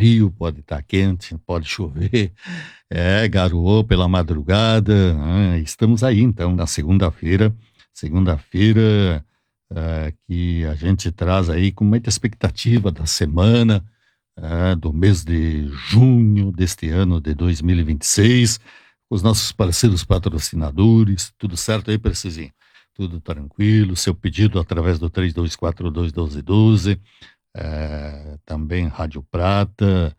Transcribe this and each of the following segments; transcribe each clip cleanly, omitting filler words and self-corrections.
frio, pode estar quente, pode chover, garoou pela madrugada. Estamos aí então na segunda-feira que a gente traz aí com muita expectativa da semana, do mês de junho deste ano de 2026, os nossos parceiros patrocinadores, tudo certo aí, Precisinho? Tudo tranquilo, seu pedido através do 32421212, também Rádio Prata,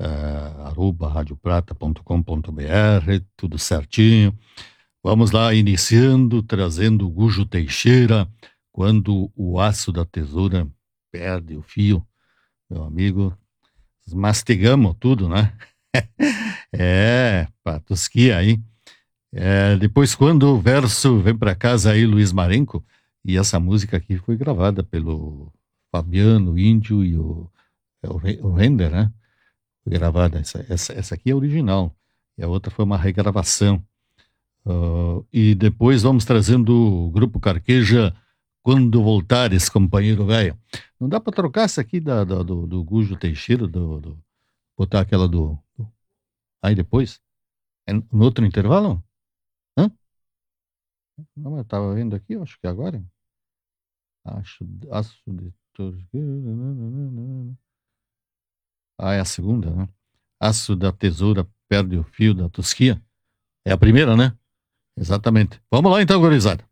@radioprata.com.br, tudo certinho. Vamos lá, iniciando, trazendo o Gujo Teixeira, quando o aço da tesoura perde o fio, meu amigo, mastigamos tudo, né? Patusquia aí. Depois, quando o verso vem para casa aí, Luiz Marenco, e essa música aqui foi gravada pelo Fabiano Índio e o Render, né? Foi gravada, essa aqui é original, e a outra foi uma regravação. E depois vamos trazendo o Grupo Carqueja, Quando Voltares, Companheiro Velho. Não dá para trocar essa aqui do Gujo Teixeira, botar aquela aí depois? No outro intervalo? Hã? Não, eu tava vendo aqui, acho que agora. Aço de é a segunda, né? Aço da tesoura perde o fio da tosquia. É a primeira, né? Exatamente. Vamos lá então, gurizada.